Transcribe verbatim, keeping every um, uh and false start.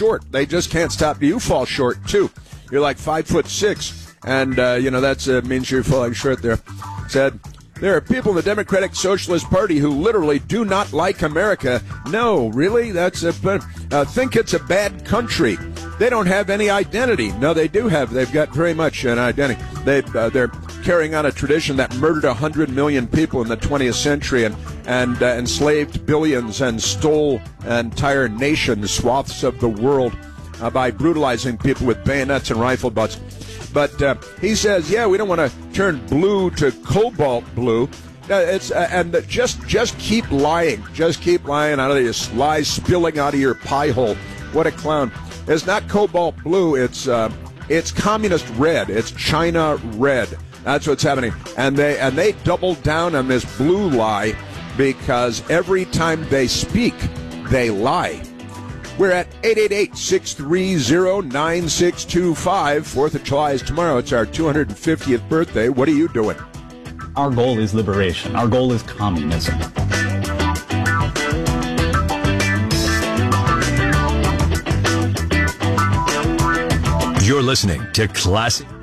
short. They just can't stop you. You fall short, too. You're like five foot six, and, uh, you know, that uh, means you're falling short there. Said, there are people in the Democratic Socialist Party who literally do not like America. No, really? That's a, uh, think it's a bad country. They don't have any identity. No, they do have. They've got very much an identity. They, uh, they're carrying on a tradition that murdered one hundred million people in the twentieth century and, and uh, enslaved billions and stole entire nations, swaths of the world, uh, by brutalizing people with bayonets and rifle butts. But uh, he says, yeah, we don't want to turn blue to cobalt blue. Uh, it's uh, and uh, just just keep lying. Just keep lying out of your lies spilling out of your pie hole. What a clown. It's not cobalt blue. It's uh, it's communist red. It's China red. That's what's happening. And they and they doubled down on this blue lie because every time they speak, they lie. We're at eight eight eight, six three zero, nine six two five. fourth of July is tomorrow. It's our two hundred fiftieth birthday. What are you doing? Our goal is liberation. Our goal is communism. You're listening to Classic